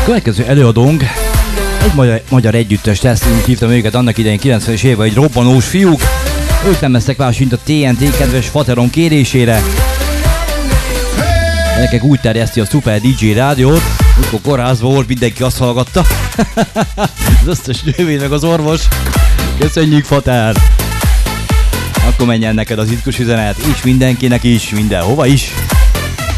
Következő előadónk egy magyar együttes lesz, úgy hívtam őket annak idején 90-es évben, egy robbanós fiúk. Ők lemeztek másint a TNT kedves Fateron kérésére. Nekik úgy terjeszti a Super DJ rádiót, amikor kórházban volt, mindenki azt hallgatta. Az összes nővény meg az orvos. Köszönjük, Fater! Akkor menjen neked az itkus üzenet, és mindenkinek is, mindenhova is.